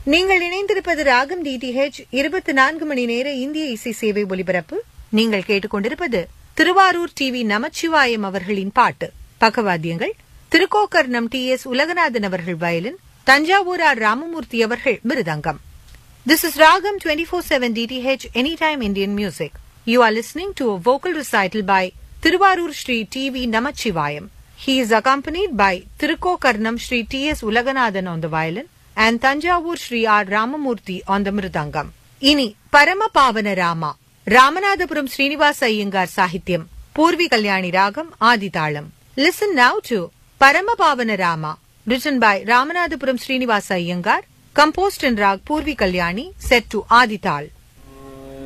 நீங்கள் இணைந்திருப்பது ராகம் டிடிஹெச் 24 மணி நேர இந்திய இசை சேவை ஒலிபரப்பு. நீங்கள் கேட்டுக்கொண்டிருப்பது திருவாரூர் டிவி நமச்சிவாயம் அவர்களின் பாட்டு. பக்கவாத்தியங்கள் திருக்கோக்கர்ணம் டி.எஸ். உலகநாதன் அவர்கள் வயலின், தஞ்சாவூர் ஆர். ராமமூர்த்தி அவர்கள் மிருதங்கம். This is Ragam 24/7 DTH Anytime Indian Music. You are listening to a vocal recital by Thiruvarur Sri T.V. Namachivayam. He is accompanied by Thirukkokarnam Sri T.S. Ulaganathan on the violin and Thanjavur Sri R. Ramamurthy on the mridangam. Ini Parama Pavana Rama, Ramanathapuram Srinivasa Iyengar Sahityam, Purvi Kalyani Ragam Adithalam. Listen now to Parama Pavana Rama, written by Ramanathapuram Srinivasa Iyengar, composed in Rag Purvi Kalyani, set to Adithal.